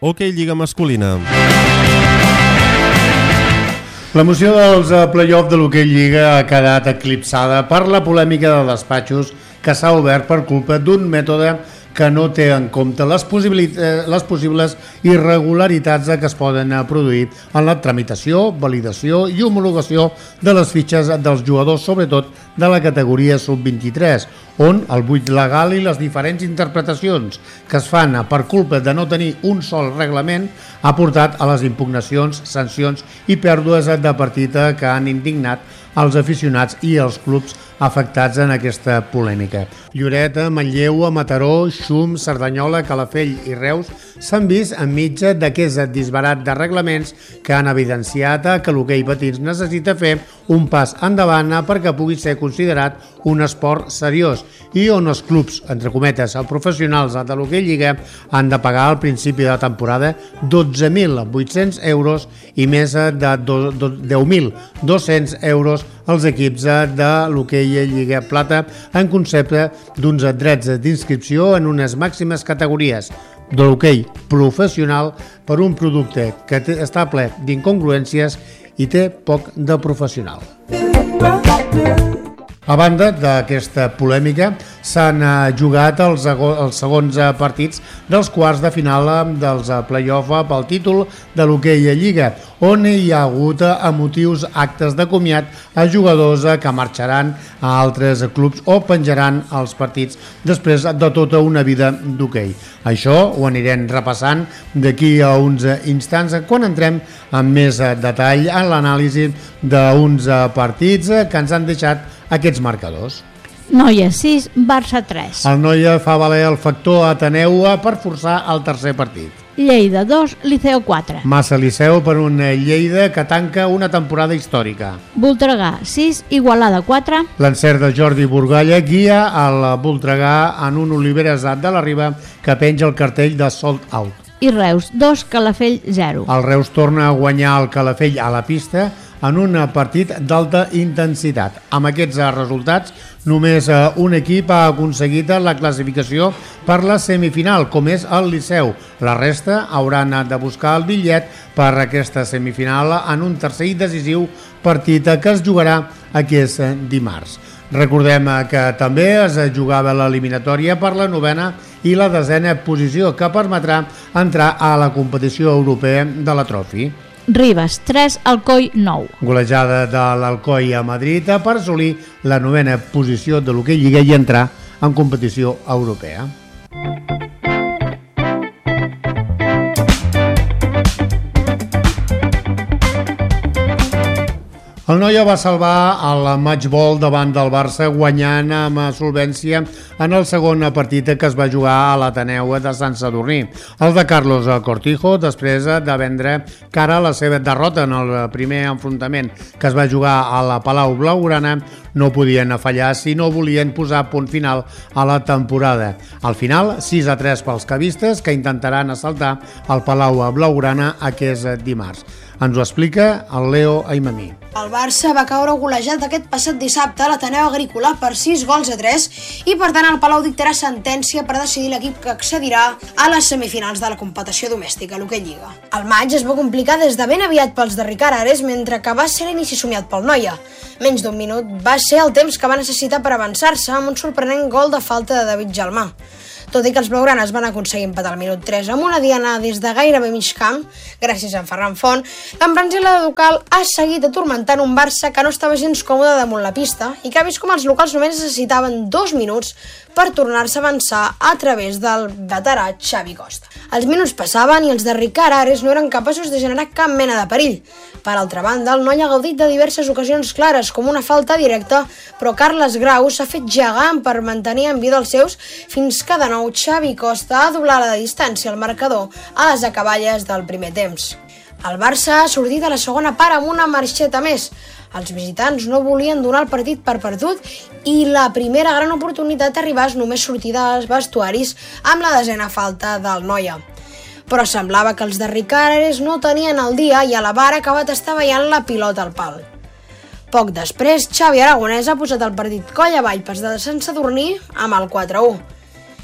Hoquei Lliga masculina. L'emoció dels play-off de l'Hoquei Lliga ha quedat eclipsada per la polèmica de despatxos que s'ha obert per culpa d'un mètode que no té en compte les possibles irregularitats que es poden produir en la tramitació, validació i homologació de les fitxes dels jugadors, sobretot de la categoria sub-23, on el buit legal i les diferents interpretacions que es fan per culpa de no tenir un sol reglament ha portat a les impugnacions, sancions i pèrdues de partida que han indignat els aficionats i els clubs afectats en aquesta polèmica. Lloret, Manlleu, Mataró, Xum, Cerdanyola, Calafell i Reus s'han vist enmig d'aquest disbarat de reglaments que han evidenciat que l'hoquei patins necessita fer un pas endavant perquè pugui ser considerat un esport seriós i on els clubs, entre cometes, els professionals de l'Hoquei Lliga han de pagar al principi de la temporada 12.800 euros i més de 10.200 euros als equips de l'Hoquei Lliga Plata en concepte d'uns drets d'inscripció en unes màximes categories de l'hoquei professional per un producte que està ple d'incongruències i té poc de professional. A banda d'aquesta polèmica, s'han jugat els segons partits dels quarts de final dels play-off pel títol de l'Hoquei Lliga, on hi ha hagut emotius actes de comiat a jugadors que marxaran a altres clubs o penjaran els partits després de tota una vida d'hoquei. Això ho anirem repassant d'aquí a uns instants quan entrem amb més detall en l'anàlisi d'uns partits que ens han deixat aquests marcadors. Noia 6, Barça 3. El Noia fa valer el factor Ateneu per forçar el tercer partit. Lleida 2, Liceu 4. Massa Liceu per un Lleida que tanca una temporada històrica. Voltregà 6, Igualada 4. L'encert de Jordi Burgalla guia el Voltregà en un Oliveres de la Riba que penja el cartell de sold out. I Reus 2, Calafell 0. El Reus torna a guanyar el Calafell a la pista en un partit d'alta intensitat. Amb aquests resultats, només un equip ha aconseguit la classificació per la semifinal, com és el Liceu. La resta hauran de buscar el bitllet per aquesta semifinal en un tercer i decisiu partit que es jugarà aquest dimarts. Recordem que també es jugava l'eliminatòria per la 9a i la 10a posició, que permetrà entrar a la competició europea de la Trofi. Ribes 3, Alcoi 9. Golejada de l'Alcoi a Madrid per assolir la 9a posició de l'Hoquei Lliga i entrar en competició europea. El Noia va salvar el matchball davant del Barça guanyant amb solvència en el segon partit que es va jugar a l'Ateneu de Sant Sadurní. El de Carlos Cortijo, després de vendre cara a la seva derrota en el primer enfrontament que es va jugar a la Palau Blaugrana, no podien fallar si no volien posar punt final a la temporada. Al final, 6-3 pels cavistes que intentaran assaltar el Palau Blaugrana aquest dimarts. Ens ho explica el Leo Aimamí. El Barça va caure golejat aquest passat dissabte a l'Ateneu Agrícola per 6-3 i per tant el Palau dictarà sentència per decidir l'equip que accedirà a les semifinals de la competició domèstica a l'Hoquei Lliga. El maig es va complicar des de ben aviat pels de Ricard Ares, mentre que va ser l'inici somiat pel Noia. Menys d'un minut va ser el temps que va necessitar per avançar-se amb un sorprenent gol de falta de David Jalmà. Tot i que els blaugranes van aconseguir empatar al minut 3 amb una diana des de gairebé mig camp, gràcies a Ferran Font, l'embranzida de Ducal ha seguit atormentant un Barça que no estava gens còmode damunt la pista i que ha vist com els locals només necessitaven 2 minuts per tornar-se a avançar a través del veterà Xavi Costa. Els minuts passaven i els de Ricard Ares no eren capaços de generar cap mena de perill. Per altra banda, el Noia ha gaudit de diverses ocasions clares, com una falta directa, però Carles Grau s'ha fet gegant per mantenir en vida els seus fins que de nou Xavi Costa ha doblat la distància al marcador a les acaballes del primer temps. El Barça ha sortit a la segona part amb una marxeta més. Els visitants no volien donar el partit per perdut i la primera gran oportunitat d'arribar és només sortir dels vestuaris amb la 10a falta del Noia. Però semblava que els de Ricard Ares no tenien el dia i a la VAR ha acabat estavellant la pilota al pal. Poc després, Xavi Aragonès ha posat el partit coll avall pels de Sant Sadurní amb el 4-1.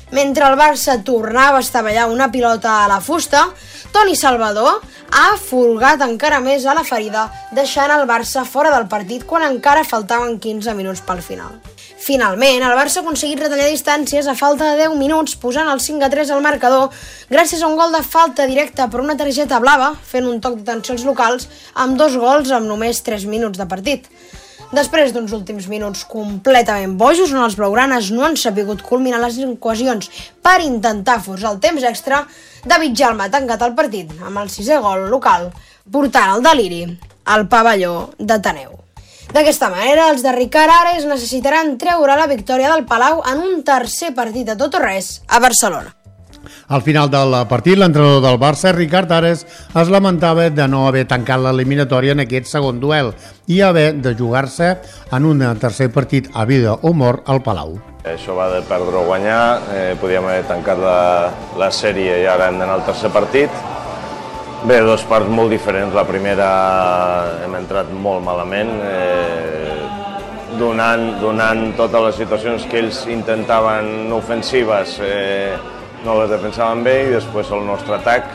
Mentre el Barça tornava a estavellar una pilota a la fusta, Toni Salvador ha folgat encara més a la ferida, deixant el Barça fora del partit quan encara faltaven 15 minuts pel final. Finalment, el Barça ha aconseguit retallar distàncies a falta de 10 minuts, posant el 5-3 al marcador gràcies a un gol de falta directa per una targeta blava, fent un toc d'atenció als locals amb 2 gols amb només 3 minuts de partit. Després d'uns últims minuts completament bojos, on els blaugranes no han sabut culminar les ocasions per intentar forçar el temps extra, David Jalma ha tancat el partit amb el 6è gol local, portant el deliri al pavelló d'Ateneu. D'aquesta manera, els de Ricard Ares necessitaran treure la victòria del Palau en un tercer partit a tot o res a Barcelona. Al final del partit, l'entrenador del Barça, Ricard Ares, es lamentava de no haver tancat l'eliminatòria en aquest segon duel i haver de jugar-se en un tercer partit a vida o mort al Palau. Això va de perdre o guanyar, podíem haver tancat la sèrie i ara hem d'anar al tercer partit. Bé, 2 parts molt diferents. La primera hem entrat molt malament, donant totes les situacions que ells intentaven ofensives, no les defensaven bé, i després el nostre atac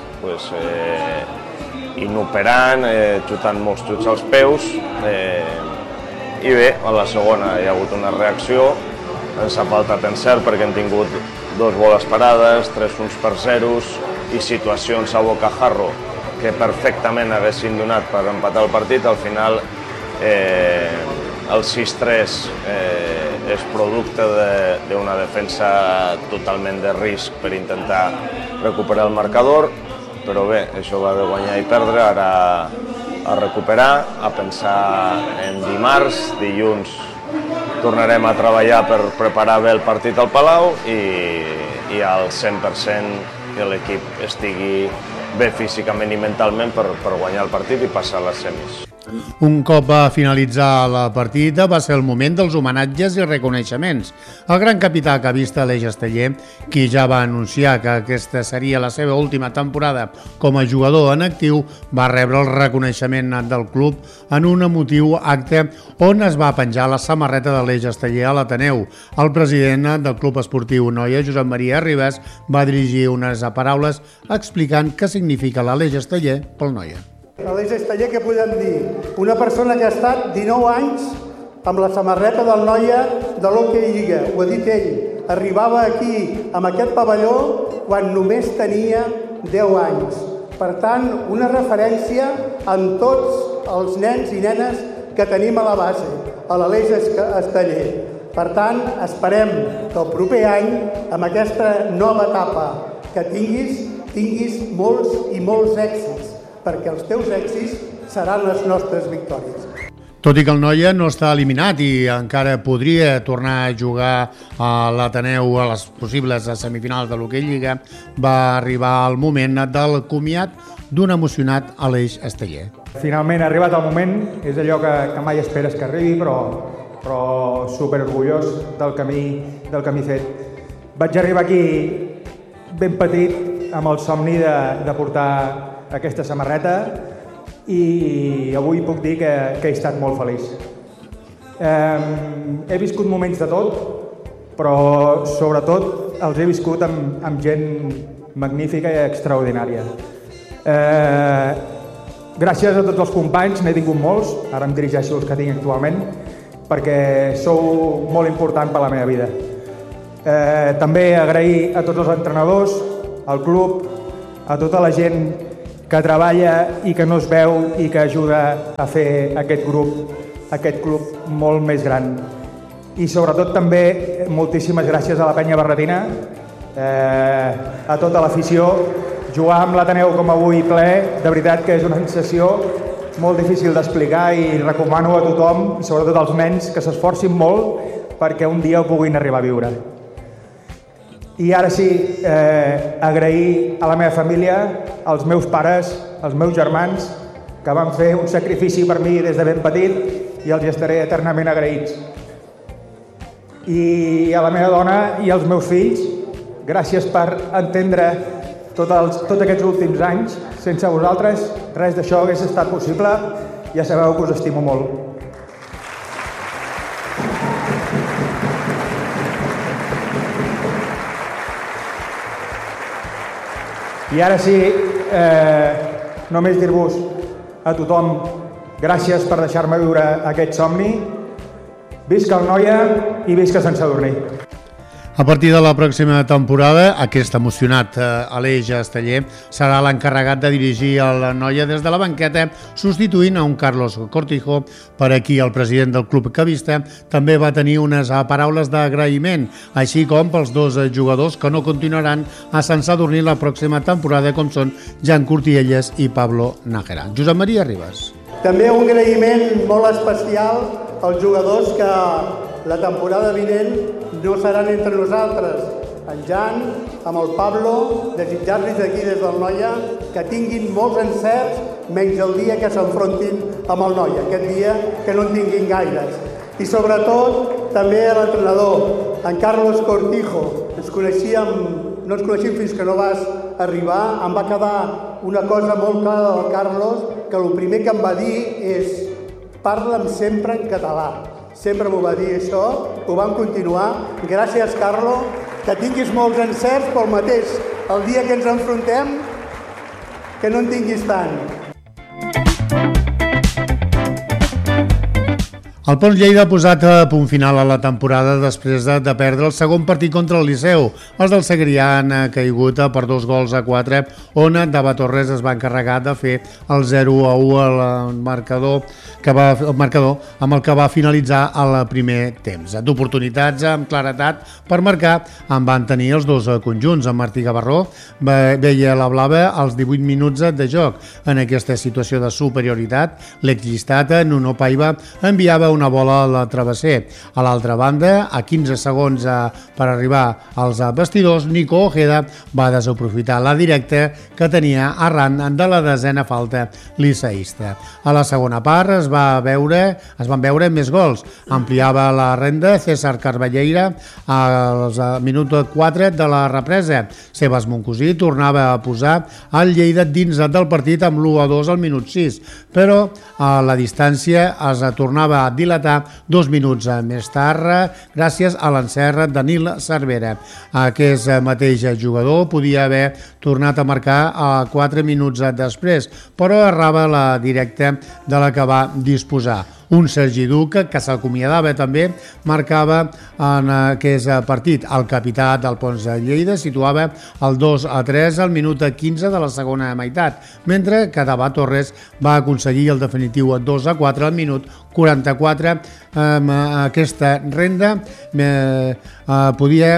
inoperant, xutant molts xuts als peus, i bé, a la segona hi ha hagut una reacció, ens ha faltat encert perquè hem tingut 2 boles parades, 3 punts per 0 i situacions a bocajarro que perfectament haguessin donat per empatar el partit. Al final el 6-3 és producte d'una defensa totalment de risc per intentar recuperar el marcador, però bé, això va de guanyar i perdre, ara a recuperar, a pensar en dimarts, dilluns tornarem a treballar per preparar bé el partit al Palau i al 100% que l'equip estigui bé físicament i mentalment per guanyar el partit i passar a les semis. Un cop va finalitzar la partida va ser el moment dels homenatges i reconeixements. El gran capità acabista Aleix Esteller, qui ja va anunciar que aquesta seria la seva última temporada com a jugador en actiu, va rebre el reconeixement del club en un emotiu acte on es va penjar la samarreta d'Aleix Esteller a l'Ateneu. El president del Club Esportiu Noia, Josep Maria Ribas, va dirigir unes paraules explicant què significa l'Aleix Esteller pel Noia. Aleix Esteller, què podem dir? Una persona que ha estat 19 anys amb la samarreta del Noia de l'Hockey Lliga. Ho ha dit ell. Arribava aquí, amb aquest pavelló, quan només tenia 10 anys. Per tant, una referència amb tots els nens i nenes que tenim a la base, a l'Aleix Esteller. Per tant, esperem que el proper any, amb aquesta nova etapa que tinguis molts i molts èxits, perquè els teus èxits seran les nostres victòries. Tot i que el Noia no està eliminat i encara podria tornar a jugar a l'Ateneu a les possibles semifinals de l'Hockey Lliga, va arribar el moment del comiat d'un emocionat Aleix Esteller. Finalment ha arribat el moment, és allò que mai esperes que arribi, però superorgullós del camí fet. Vaig arribar aquí ben petit amb el somni de portar aquesta samarreta i avui puc dir que he estat molt feliç. He viscut moments de tot, però sobretot els he viscut amb gent magnífica i extraordinària. Gràcies a tots els companys, n'he tingut molts, ara em dirigeixo als que tinc actualment, perquè sou molt important per la meva vida. També agrair a tots els entrenadors, al club, a tota la gent que treballa i que no es veu i que ajuda a fer aquest club molt més gran. I sobretot també moltíssimes gràcies a la penya barretina, a tota l'afició. Jugar amb l'Ateneu com avui ple, de veritat que és una sensació molt difícil d'explicar i recomano a tothom, i sobretot als nens, que s'esforcin molt perquè un dia ho puguin arribar a viure. I ara sí, agrair a la meva família, als meus pares, als meus germans, que van fer un sacrifici per mi des de ben petit i els estaré eternament agraïts. I a la meva dona i als meus fills, gràcies per entendre tots aquests últims anys. Sense vosaltres res d'això hagués estat possible. Ja sabeu que us estimo molt. I ara sí, només dir-vos a tothom gràcies per deixar-me viure aquest somni. Visca el Noia i visca Sant Sadurní. A partir de la pròxima temporada, aquest emocionat Aleix Esteller serà l'encarregat de dirigir el Noia des de la banqueta, substituint a un Carlos Cortijo, per a qui el president del club cavista també va tenir unes paraules d'agraïment, així com pels dos jugadors que no continuaran a Sant Sadurní la pròxima temporada, com són Jan Curtielles i Pablo Nájera. Josep Maria Ribas. També un agraïment molt especial als jugadors que la temporada vinent no seran entre nosaltres. En Jan, amb el Pablo, desitjar-los d'aquí des del Noia que tinguin molts encerts, menys el dia que s'enfrontin amb el Noia, aquest dia que no en tinguin gaires. I sobretot també a l'entrenador, en Carlos Cortijo. No ens coneixíem fins que no vas arribar. Em va quedar una cosa molt clara del Carlos, que el primer que em va dir és: parla'm sempre en català. Sempre m'ho va dir això, ho vam continuar. Gràcies, Carlos, que tinguis molts encerts, pel mateix el dia que ens enfrontem, que no en tinguis tant. El Pons Lleida ha posat a punt final a la temporada després de perdre el segon partit contra el Liceu. Els del Segrià han caigut per 2-4, on Dava Torres es va encarregar de fer el 0-1 al marcador amb el que va finalitzar el primer temps. D'oportunitats amb claretat per marcar en van tenir els dos conjunts. En Martí Gavarró veia la blava als 18 minuts de joc. En aquesta situació de superioritat, l'exllistat Nuno Paiva enviava una bola a la travesser. A l'altra banda, a 15 segons per arribar als vestidors, Nico Ojeda va desaprofitar la directa que tenia arran de la 10a falta liceísta. A la segona part es van veure més gols. Ampliava la renda César Carballeira al minut 4 de la represa. Sebas Moncosí tornava a posar el Lleida dins del partit amb l'1-2 al minut 6, però la distància es tornava a dilatar 2 minuts més tard gràcies a l'encert de Nil Cervera. Aquest mateix jugador podia haver tornat a marcar a 4 minuts després, però errava la directa de la que va disposar. Un Sergi Duc, que s'acomiadava també, marcava en aquest partit. El capità del Pons de Lleida situava el 2-3 al minut 15 de la segona meitat, mentre que Dava Torres va aconseguir el definitiu 2-4 al minut 44. Aquesta renda podia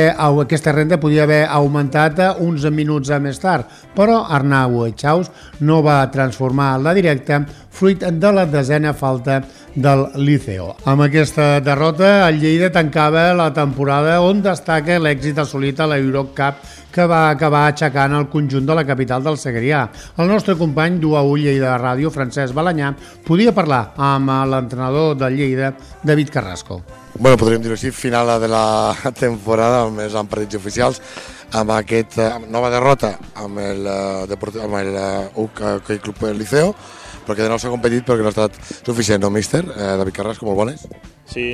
haver augmentat uns minuts més tard, però Arnau Chaus no va transformar la directa fruit de la 10a falta del Liceo. Amb aquesta derrota, el Lleida tancava la temporada on destaca l'èxit assolit a l'Eurocup, que va acabar aixecant el conjunt de la capital del Segrià. El nostre company d'UAU Lleida Ràdio, Francesc Balanyà, podia parlar amb l'entrenador del Lleida, David Carrasco. Bueno, podríem dir-ho així, final de la temporada, amb els partits oficials, amb aquesta nova derrota amb el Hockey Club Liceo, perquè de nou s'ha competit però que no ha estat suficient, no, míster? David Carrasco, molt bones. Sí,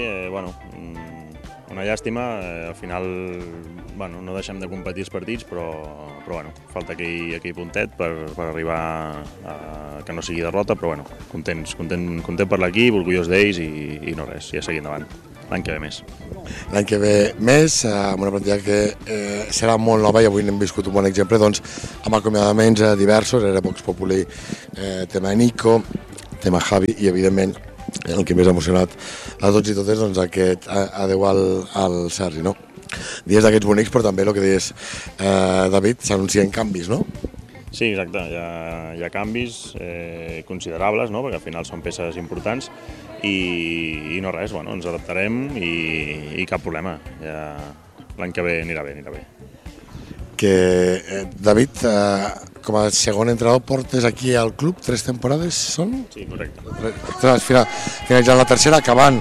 una llàstima, al final no deixem de competir els partits, però falta aquell puntet per arribar a que no sigui derrota, però content per l'equip, orgullós d'ells i no res, ja seguir endavant. L'any que ve més. L'any que ve més, amb una plantilla que serà molt nova i avui n'hem viscut un bon exemple, amb acomiadaments diversos, era Vox Populi, tema Nico, tema Javi i evidentment el que més ha emocionat a tots i totes, aquest adeu al Sergi, no? Dies d'aquests bonics, però també el que deies, David, s'anuncien canvis, no? Sí, exacte, hi ha canvis considerables, no? Perquè al final són peces importants i no res, ens adaptarem i cap problema, l'any que ve anirà bé. David, com a segon entrenador portes aquí al club 3 temporades, són? Sí, correcte. Finalitzant la tercera, acabant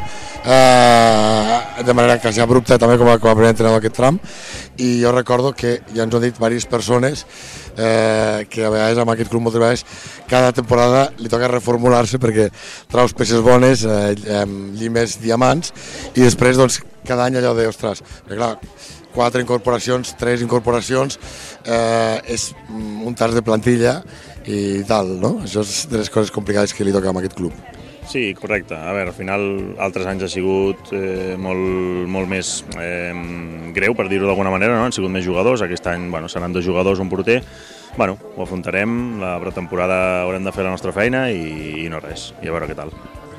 de manera quasi abrupta també com a primer entrenador d'aquest tram, i jo recordo que ja ens ho han dit diverses persones que a vegades amb aquest club moltes vegades cada temporada li toca reformular-se perquè traus peces bones, llimes, diamants, i després cada any allò de, ostres, perquè clar, 4 incorporacions, 3 incorporacions, és un terç de plantilla i tal, no? Això és de les coses complicades que li toca a aquest club. Sí, correcte. A veure, al final, altres anys ha sigut molt més greu, per dir-ho d'alguna manera, no? Han sigut més jugadors, aquest any seran 2 jugadors, un porter. Ho afrontarem, la pretemporada haurem de fer la nostra feina i no res, i a veure què tal.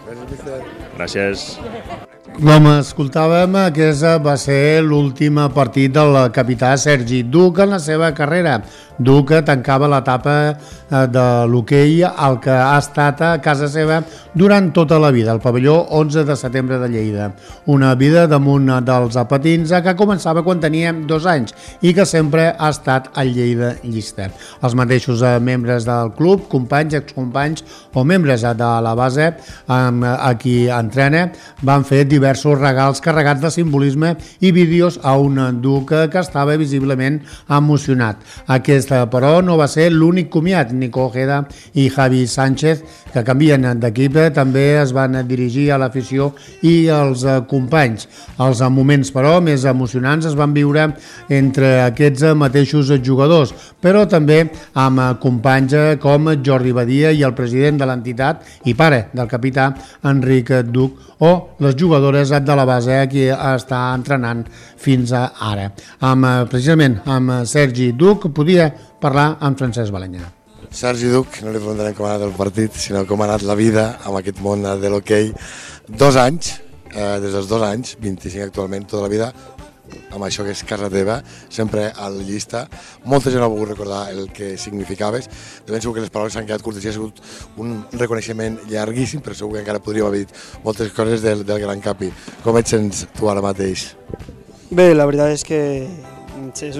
Gràcies. Com escoltàvem, aquest va ser l'últim partit del capità Sergi Duc en la seva carrera. Duc tancava l'etapa de l'hoquei al que ha estat a casa seva durant tota la vida, al pavelló 11 de setembre de Lleida. Una vida damunt dels patins que començava quan tenia 2 anys i que sempre ha estat al Lleida llista. Els mateixos membres del club, companys, excompanys o membres de la base a qui entrena van fer diversos regals carregats de simbolisme i vídeos a un Duc que estava visiblement emocionat. Aquest, però, no va ser l'únic comiat. Nico Ojeda i Javi Sánchez, que canvien d'equip, també es van dirigir a l'afició i als companys. Els moments, però, més emocionants es van viure entre aquests mateixos jugadors, però també amb companys com Jordi Badia i el president de l'entitat i pare del capità Enric Duc, o les jugadores de la base qui està entrenant fins ara. Precisament amb Sergi Duc podia parlar amb Francesc Balenyà. Sergi Duc, no li preguntarem com ha anat el partit, sinó com ha anat la vida amb aquest món de l'hoquei. 2 anys, des dels 2 anys, 25 actualment, tota la vida, amb això que és casa teva, sempre a la llista. Molta gent ha volgut recordar el que significaves. De ben segur que les paraules s'han quedat curtes i ha sigut un reconeixement llarguíssim, però segur que encara podríem haver dit moltes coses del Gran Capi. Com et sents tu ara mateix? Bé, la veritat és que és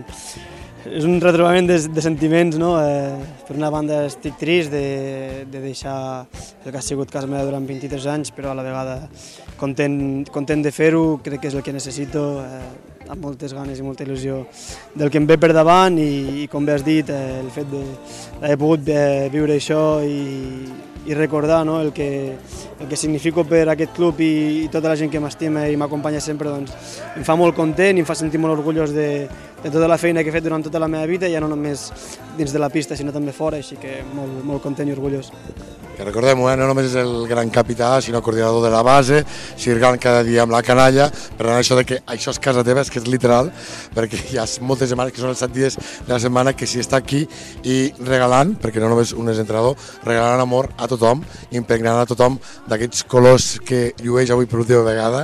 un retrobament de sentiments, no? Per una banda estic trist de deixar el que ha sigut casa meva durant 23 anys, però a la vegada content de fer-ho, crec que és el que necessito, amb moltes ganes i molta il·lusió del que em ve per davant i com bé has dit, el fet d'haver pogut viure això i recordar, no? el que significo per aquest club i tota la gent que m'estima i m'acompanya sempre, doncs, em fa molt content i em fa sentir molt orgullós de tota la feina que he fet durant tota la meva vida, ja no només dins de la pista sinó també fora, així que molt content i orgullós. Que recordem-ho, no només és el gran capità, sinó coordinador de la base, xirgant cada dia amb la canalla, per això de que això és casa teva, és que és literal, perquè hi ha moltes setmanes, que són els 7 dies de la setmana, que si està aquí i regalant, perquè no només un és entrenador, regalant amor a tothom, impregnant a tothom d'aquests colors que llueix avui per última vegada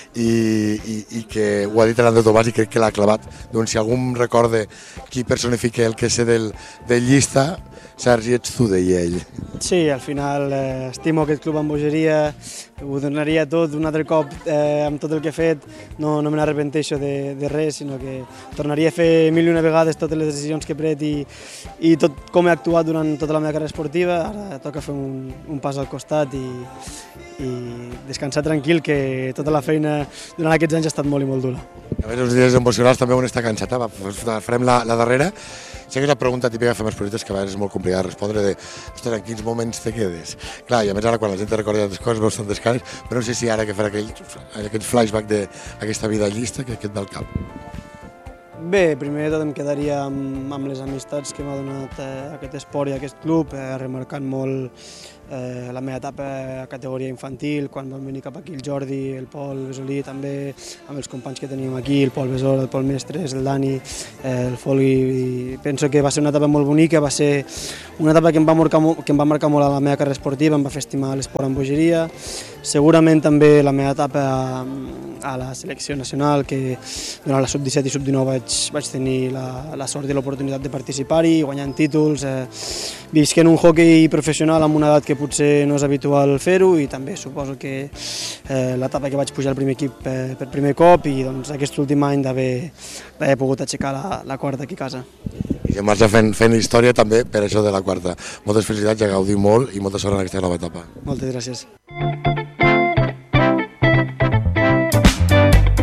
i que ho ha dit l'Andreu Tomàs i crec que l'ha clavat. Doncs si algú em recorda qui personifica el que sé del llista, Sergi, ets tu, deia ell. Sí, al final estimo aquest club amb bogeria, ho donaria tot un altre cop amb tot el que he fet, no me n'arrepenteixo de res, sinó que tornaria a fer 1001 vegades totes les decisions que he pres i tot com he actuat durant tota la meva carrera esportiva. Ara toca fer un pas al costat i descansar tranquil, que tota la feina durant aquests anys ha estat molt i molt dura. A més, uns dies emocionals també on està cansat, farem la darrera. Sé que és la pregunta típica que fem els periodistes, que a vegades és molt complicat de respondre, ostres, en quins moments te quedes? Clar, i a més ara quan la gent te recorda tantes coses, veus tantes cares, però no sé si ara que farà aquell flashback d'aquesta vida llista que et ve al cap. Bé, primer de tot em quedaria amb les amistats que m'ha donat aquest esport i aquest club, remarcant molt la meva etapa a categoria infantil, quan van venir cap aquí el Jordi, el Pol Besolí, també amb els companys que teníem aquí, el Pol Besol, el Pol Mestres, el Dani, el Folgui. Penso que va ser una etapa molt bonica, va ser una etapa que em va marcar molt a la meva carrera esportiva, em va fer estimar l'esport amb bogeria. Segurament també la meva etapa a la selecció nacional, que durant la sub-17 i sub-19 vaig tenir la sort i l'oportunitat de participar-hi, guanyant títols, visquent un hoquei professional amb una edat que potser no és habitual fer-ho, i també suposo que l'etapa que vaig pujar al primer equip per primer cop i doncs, aquest últim any d'haver pogut aixecar la quarta aquí a casa. I que marxa fent història també per això de la quarta. Moltes felicitats, a gaudir molt i molta sort en aquesta nova etapa. Moltes gràcies.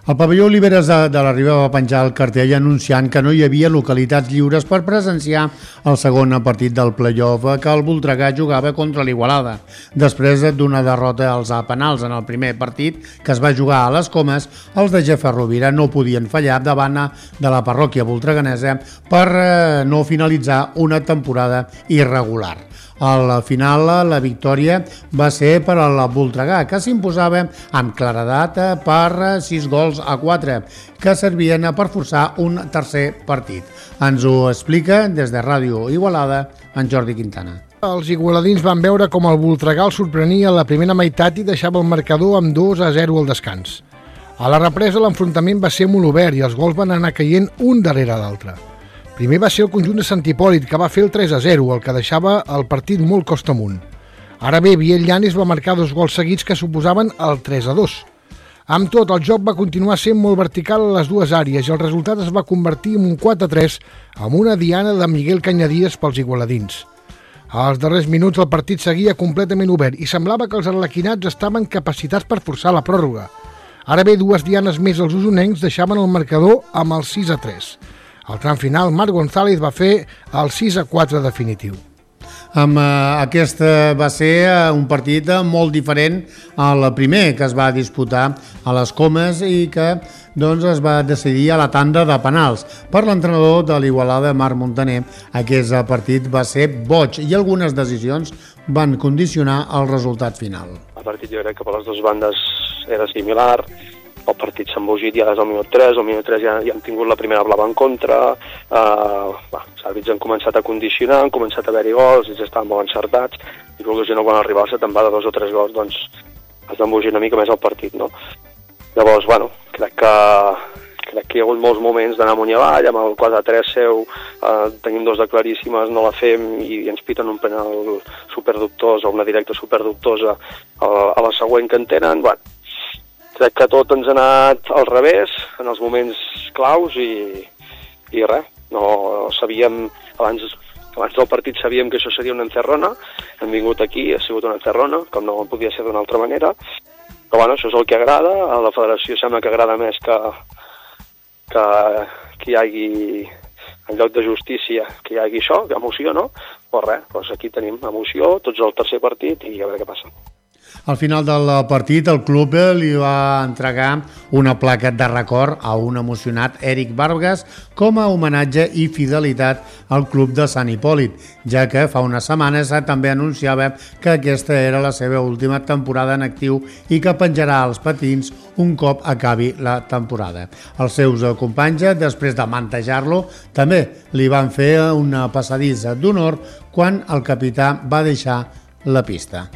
El pavelló Oliveres de la Riba va penjar el cartell anunciant que no hi havia localitats lliures per presenciar el segon partit del play-off que el Voltregà jugava contra l'Igualada. Després d'una derrota als penals en el primer partit, que es va jugar a les Comes, els de Jeff Rovira no podien fallar davant de la parròquia voltreganesa per no finalitzar una temporada irregular. Al final, la victòria va ser per al Voltregà, que s'imposava amb claredat per 6-4, que servien per forçar un tercer partit. Ens ho explica des de Ràdio Igualada en Jordi Quintana. Els igualadins van veure com el Voltregà el sorprenia a la primera meitat i deixava el marcador amb 2-0 al descans. A la represa l'enfrontament va ser molt obert i els gols van anar caient un darrere l'altre. Primer va ser el conjunt de Sant Hipòlit, que va fer el 3-0, el que deixava el partit molt costa amunt. Ara bé, Biel Llanes va marcar 2 gols seguits que suposaven el 3-2. Amb tot, el joc va continuar sent molt vertical a les dues àrees i el resultat es va convertir en un 4-3 amb una diana de Miguel Cañadíes pels igualadins. Als darrers minuts el partit seguia completament obert i semblava que els arlequinats estaven capacitats per forçar la pròrroga. Ara bé, 2 dianes més als usonencs deixaven el marcador amb el 6-3. Al tram final, Marc González va fer el 6-4 definitiu. Aquest va ser un partit molt diferent al primer que es va disputar a les Comes i que es va decidir a la tanda de penals. Per l'entrenador de l'Igualada, Marc Montaner, aquest partit va ser boig i algunes decisions van condicionar el resultat final. El partit jo crec que per les dues bandes era similar. El partit s'ha embogit ja des del minut 3, al minut 3 ja han tingut la primera blava en contra, els àrbits han començat a condicionar, han començat a haver-hi gols, ells estaven molt encertats, i l'ocasió quan arribava a la temporada 2 o 3 gols, doncs has d'embogir una mica més el partit, no? Llavors, crec que hi ha hagut molts moments d'anar amunt i avall, amb el 4-3 seu, tenim 2 de claríssimes, no la fem i ens piten un penal superdubtós o una directa superdubtosa a la següent que en tenen, crec que tot ens ha anat al revés en els moments claus i res, no sabíem, abans del partit sabíem que això seria una encerrona, hem vingut aquí, ha sigut una encerrona, com no podia ser d'una altra manera, però això és el que agrada, a la federació sembla que agrada més que hi hagi, en lloc de justícia, que hi hagi això, emoció, no? Però res, aquí tenim emoció, tots el tercer partit i a veure què passa. Al final del partit, el club li va entregar una placa de record a un emocionat Eric Vargas com a homenatge i fidelitat al club de Sant Hipòlit, ja que fa unes setmanes també anunciava que aquesta era la seva última temporada en actiu i que penjarà els patins un cop acabi la temporada. Els seus companys, després de mantejar-lo, també li van fer una passadissa d'honor quan el capità va deixar la pista.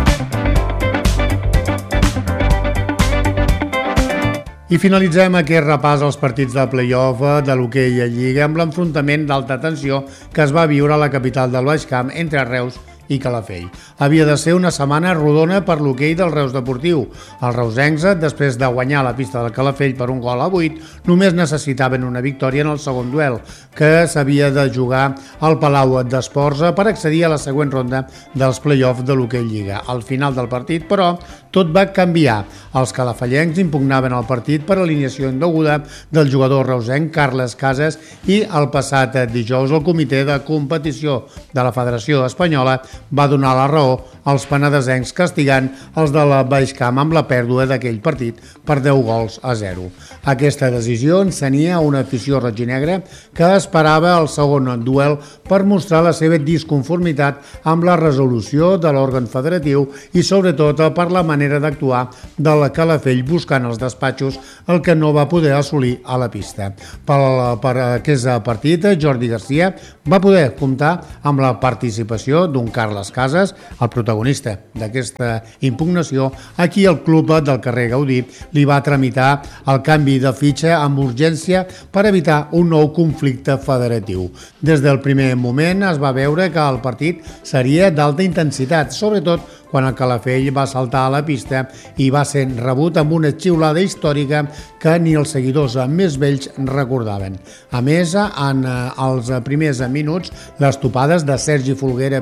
I finalitzem aquest repàs als partits de play-off de l'hoquei a Lliga amb l'enfrontament d'alta tensió que es va viure a la capital del Baix Camp entre Reus i Calafell. Havia de ser una setmana rodona per l'hoquei del Reus Deportiu. Els reusencs, després de guanyar la pista del Calafell per 1-8, només necessitaven una victòria en el segon duel, que s'havia de jugar al Palau d'Esports per accedir a la següent ronda dels play-off de l'hoquei Lliga. Al final del partit, però, tot va canviar. Els calafellencs impugnaven el partit per alineació indeguda del jugador reusenc Carles Casas i el passat dijous el comitè de competició de la Federació Espanyola va donar la raó als penedesencs castigant els de la Baix Camp amb la pèrdua d'aquell partit per 10-0. Aquesta decisió encenia una afició roginegra que esperava el segon duel per mostrar la seva disconformitat amb la resolució de l'òrgan federatiu i sobretot per la manera d'actuar del Calafell buscant als despatxos el que no va poder assolir a la pista. Per aquest partit, Jordi Garcia va poder comptar amb la participació d'un Carles Casas, el protagonista d'aquesta impugnació, a qui el club del carrer Gaudí li va tramitar el canvi de fitxa amb urgència per evitar un nou conflicte federatiu. Des del primer moment es va veure que el partit seria d'alta intensitat, sobretot quan el Calafell va saltar a la pista i va ser rebut amb una xiulada històrica que ni els seguidors més vells recordaven. A més, en els primers minuts, les topades de Sergi Folguera primer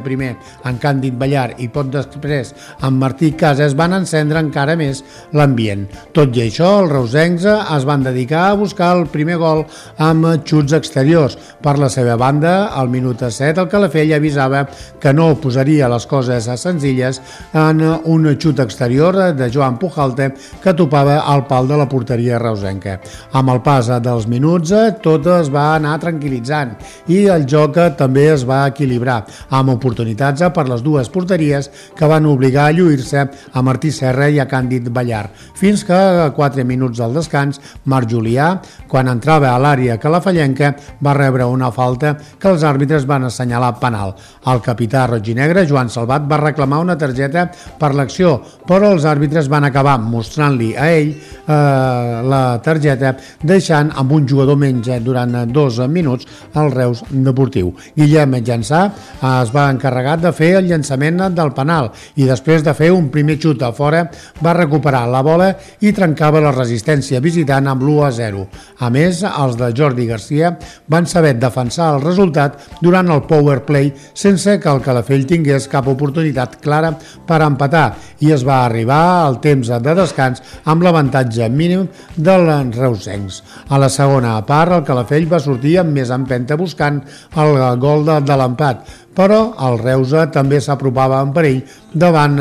en Càndid Ballar i poc després en Martí Casas van encendre encara més l'ambient. Tot i això, els reusencs es van dedicar a buscar el primer gol amb xuts exteriors. Per la seva banda, al minut 7, el Calafell avisava que no posaria les coses senzilles en un xut exterior de Joan Pujalte que topava al pal de la porteria reusenca. Amb el pas dels minuts, tot es va anar tranquil·litzant i el joc també es va equilibrar, amb oportunitats per les dues porteries que van obligar a lluir-se a Martí Serra i a Càndid Ballar, fins que a 4 minuts del descans, Marc Julià, quan entrava a l'àrea calafallenca, va rebre una falta que els àrbitres van assenyalar penal. El capità roig-i-negre, Joan Salvat, va reclamar una targeta per l'acció, però els àrbitres van acabar mostrant-li a ell la targeta, deixant amb un jugador menys durant 2 minuts el Reus Deportiu. Guillem Llançà es va encarregar de fer el llançament del penal i després de fer un primer xut a fora va recuperar la bola i trencava la resistència visitant amb l'1-0. A més, els de Jordi Garcia van saber defensar el resultat durant el power play sense que el Calafell tingués cap oportunitat clara per empatar i es va arribar al temps de descans amb l'avantatge mínim dels reusencs. A la segona part, el Calafell va sortir amb més empenta buscant el gol de l'empat, però el Reus també s'apropava en perill davant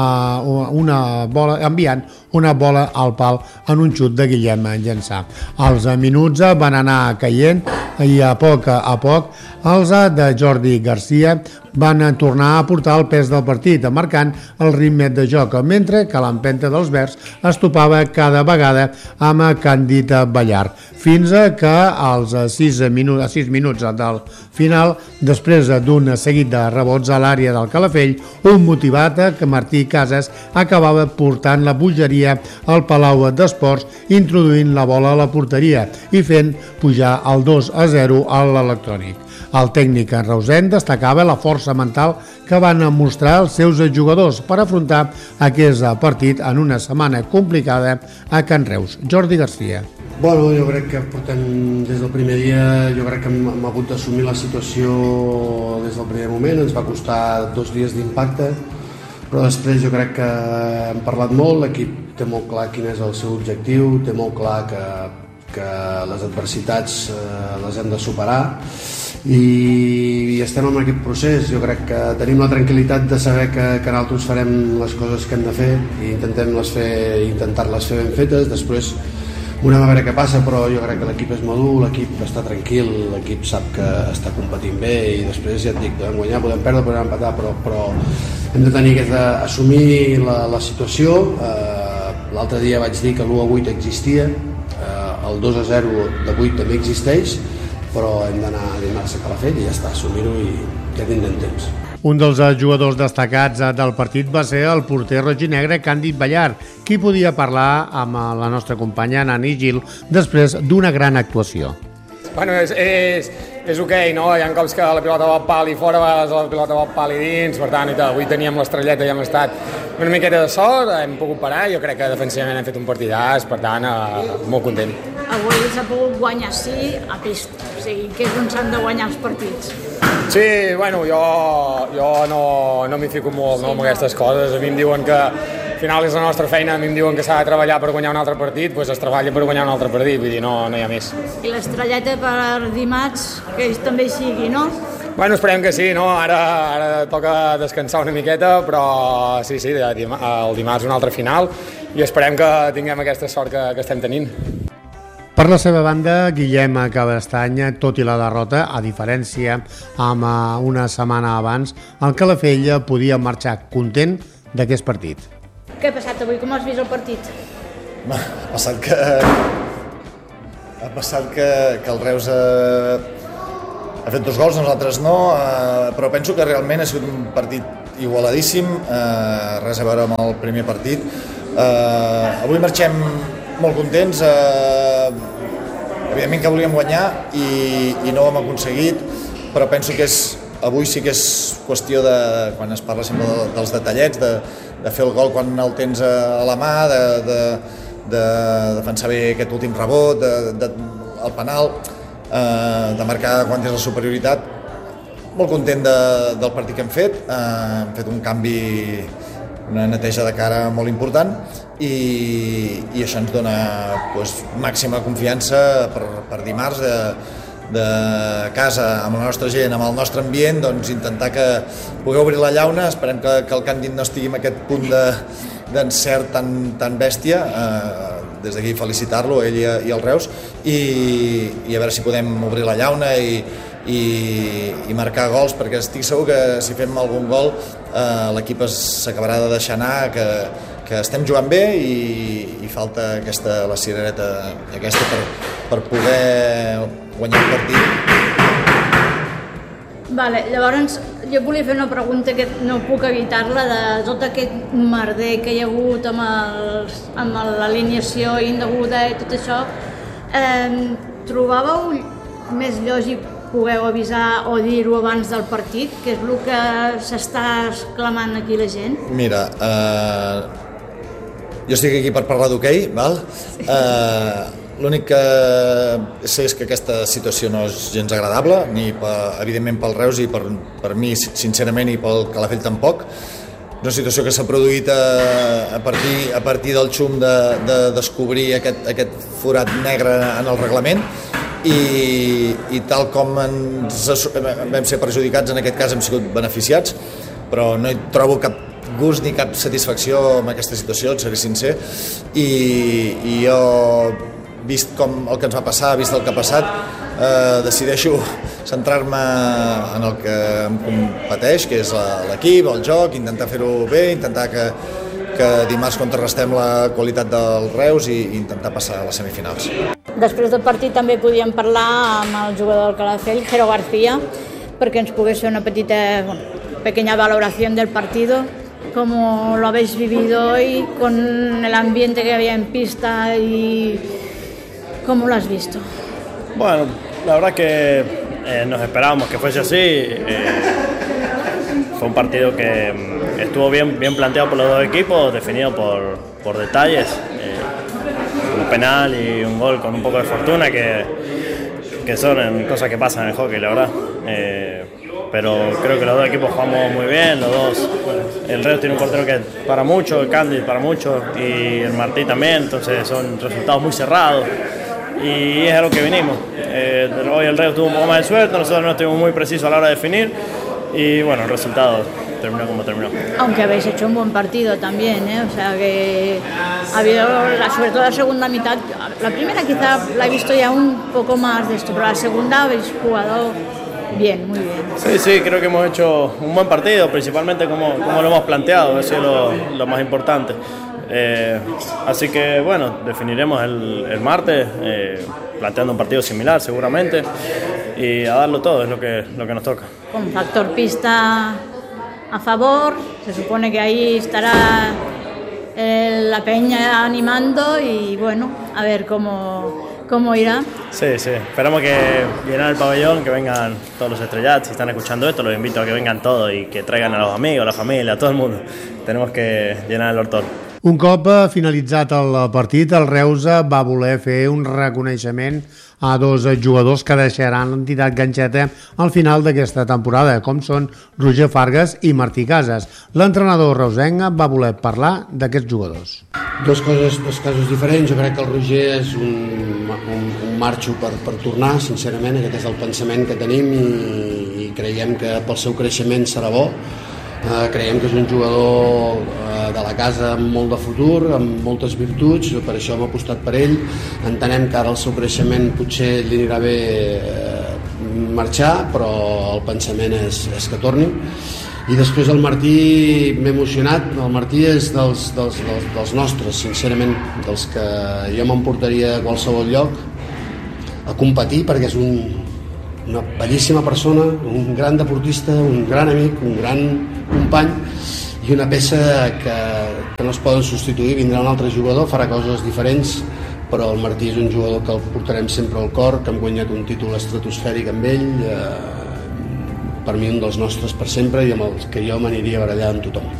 una bola, enviant una bola al pal en un xut de Guillem Llançà. Els minuts van anar caient i a poc els de Jordi Garcia van tornar a portar el pes del partit, marcant el ritme de joc, mentre que l'empenta dels verds es topava cada vegada amb Càndid Ballar, fins que als 6 minuts del final, després d'un seguit de rebots a l'àrea del Calafell, un motivat que Martí Casas acabava portant la bogeria al Palau d'Esports, introduint la bola a la porteria i fent pujar el 2-0 a l'electrònic. El tècnic reusenc destacava la força mental que van mostrar els seus jugadors per afrontar aquest partit en una setmana complicada a Can Reus. Jordi Garcia. Bueno, jo crec que portem des del primer dia, jo crec que hem hagut d'assumir la situació des del primer moment, ens va costar 2 dies d'impacte, però després jo crec que hem parlat molt, l'equip té molt clar quin és el seu objectiu, té molt clar que les adversitats les hem de superar i estem en aquest procés. Jo crec que tenim la tranquil·litat de saber que nosaltres farem les coses que hem de fer i intentar-les fer ben fetes. Després veurem a veure què passa, però jo crec que l'equip és madur, l'equip està tranquil, l'equip sap que està competint bé i després ja et dic, podem guanyar, podem perdre, podem empatar, però hem de tenir assumir la situació. L'altre dia vaig dir que l'1-8 existia, el 2-0 de 8 també existeix, però hem d'anar dimarts a Calafell i ja està, assumir-ho i ja tindrem temps. Un dels jugadors destacats del partit va ser el porter roig-i-negre Càndid Ballar, qui podia parlar amb la nostra companya Nani Gil després d'una gran actuació. Bueno, és ok, no? Hi ha cops que la pilota va al pal i fora, a vegades la pilota va al pal i dins, per tant, avui teníem l'estrelleta i hem estat una miqueta de sort, hem pogut parar, jo crec que defensivament hem fet un partidàs, per tant, molt content. Avui s'ha pogut guanyar sí a pista, o sigui, que és on s'han de guanyar els partits. Sí, bueno, jo no m'hi fico molt amb aquestes coses, a mi em diuen que al final és la nostra feina, a mi em diuen que s'ha de treballar per guanyar un altre partit, doncs es treballa per guanyar un altre partit, vull dir, no hi ha més. I l'estrelleta per dimarts, que també sigui, no? Bueno, esperem que sí, no? Ara toca descansar una miqueta, però sí, el dimarts una altra final i esperem que tinguem aquesta sort que estem tenint. Per la seva banda, Guillem Cabestany, tot i la derrota, a diferència amb una setmana abans, el Calafell podia marxar content d'aquest partit. Què ha passat avui? Com has vist el partit? Ha passat que el Reus ha fet 2 gols, nosaltres no, però penso que realment ha sigut un partit igualadíssim, res a veure amb el primer partit. Avui marxem molt contents, evidentment que volíem guanyar i no ho hem aconseguit, però penso que avui sí que és qüestió de, quan es parla sempre dels detallets, de fer el gol quan el tens a la mà, de defensar bé aquest últim rebot, el penal, de marcar quan tens la superioritat. molt content del partit que hem fet un canvi, una neteja de cara molt important i això ens dona màxima confiança per dimarts de casa, amb la nostra gent, amb el nostre ambient, doncs intentar que pugueu obrir la llauna. Esperem que el Càndid no estigui en aquest punt d'encert tan bèstia. Des d'aquí felicitar-lo, ell i el Reus, i a veure si podem obrir la llauna i marcar gols, perquè estic segur que si fem algun gol l'equip s'acabarà de deixar anar, que estem jugant bé i falta la cirereta aquesta per poder guanyar el partit. Vale, llavors jo volia fer una pregunta que no puc evitar-la, de tot aquest merder que hi ha hagut amb l'alineació indeguda i tot això. Trobàveu més lògic poder avisar o dir-ho abans del partit, que és el que s'està exclamant aquí la gent? Mira, jo estic aquí per parlar d'hoquei, val? L'únic que sé és que aquesta situació no és gens agradable, ni evidentment pel Reus i per mi, sincerament, i pel Calafell tampoc. És una situació que s'ha produït a partir del xum de descobrir aquest forat negre en el reglament i tal com vam ser perjudicats, en aquest cas hem sigut beneficiats, però no hi trobo cap gust ni cap satisfacció amb aquesta situació, et seré sincer, i jo, vist com el que ens va passar, vist el que ha passat, decideixo centrar-me en el que em competeix, que és l'equip, el joc, intentar fer-ho bé, intentar que dimarts contrarrestem la qualitat del Reus i intentar passar a les semifinals. Després del partit també podíem parlar amb el jugador del Calafell, Jero García, perquè ens pogués fer una pequeña valoración del partido, cómo lo habéis vivido hoy, con el ambiente que había en pista y cómo lo has visto. Bueno, la verdad que nos esperábamos que fuese así. Fue un partido que estuvo bien planteado por los dos equipos, definido por detalles. Un penal y un gol con un poco de fortuna, que son cosas que pasan en el hockey, la verdad. Pero creo que los dos equipos jugamos muy bien, los dos. El Reus tiene un portero que para mucho, el Càndid para mucho y el Martí también, entonces son resultados muy cerrados. Y es a lo que vinimos. Hoy el Reus tuvo un poco más de suerte, nosotros no estuvimos muy precisos a la hora de definir y bueno, el resultado terminó como terminó. Aunque habéis hecho un buen partido también, o sea que ha habido, sobre todo la segunda mitad, la primera quizá la he visto ya un poco más de esto, pero la segunda habéis jugado bien, muy bien. Sí, creo que hemos hecho un buen partido, principalmente como lo hemos planteado, eso es lo más importante. Así que bueno, definiremos el martes, planteando un partido similar seguramente, y a darlo todo, es lo que nos toca. Con factor pista a favor, se supone que ahí estará la peña animando y bueno, a ver cómo irá. Sí, esperamos que llenar el pabellón, que vengan todos los estrellats. Si están escuchando esto, los invito a que vengan todos y que traigan a los amigos, a la familia, a todo el mundo. Tenemos que llenar el Hortol. Un cop finalitzat el partit, el Reus va voler fer un reconeixement a dos jugadors que deixaran l'entitat ganxeta al final d'aquesta temporada, com són Roger Fargas i Martí Casas. L'entrenador reusenc va voler parlar d'aquests jugadors. Dos casos diferents. Jo crec que el Roger és un marxo per tornar, sincerament. Aquest és el pensament que tenim i creiem que pel seu creixement serà bo. Creiem que és un jugador de la casa amb molt de futur, amb moltes virtuts, per això hem apostat per ell. Entenem que ara el seu creixement potser li anirà bé marxar, però el pensament és que torni. I després el Martí m'he emocionat. El Martí és dels nostres, sincerament, dels que jo m'emportaria a qualsevol lloc a competir, perquè és una bellíssima persona, un gran deportista, un gran amic, un gran company i una peça que no es poden substituir. Vindrà un altre jugador, farà coses diferents, però el Martí és un jugador que el portarem sempre al cor, que hem guanyat un títol estratosfèric amb ell, per mi un dels nostres per sempre i amb els que jo m'aniria a barallar amb tothom.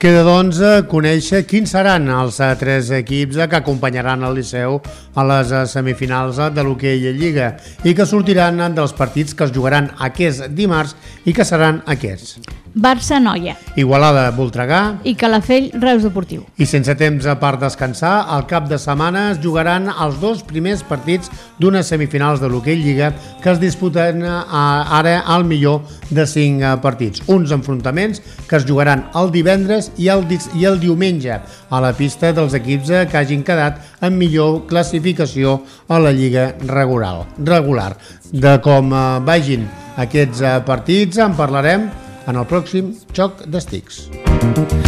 queda, doncs, conèixer quins seran els 3 equips que acompanyaran el Liceu a les semifinals de l'hoquei Lliga i que sortiran dels partits que es jugaran aquest dimarts i que seran aquests. Barça-Noia. Igualada-Voltregà. I Calafell-Reus Deportiu. I sense temps per descansar, al cap de setmana es jugaran els 2 primers partits d'unes semifinals de l'hoquei Lliga que es disputen ara al millor de 5 partits. Uns enfrontaments que es jugaran el divendres i el diumenge a la pista dels equips que hagin quedat en millor classificació a la Lliga regular. De com vagin aquests partits en parlarem en el pròxim Xoc d'Estics.